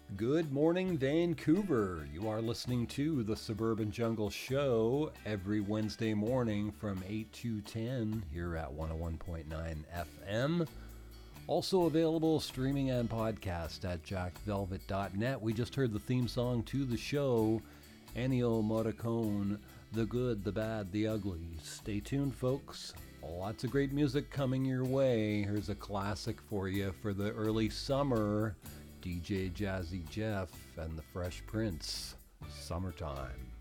Good morning, Vancouver. You are listening to the Suburban Jungle Show every Wednesday morning from 8 to 10 here at 101.9 FM. Also available streaming and podcast at jackvelvet.net. We just heard the theme song to the show, Ennio Morricone, The Good, the Bad, the Ugly. Stay tuned, folks. Lots of great music coming your way. Here's a classic for you for the early summer. DJ Jazzy Jeff and the Fresh Prince, Summertime.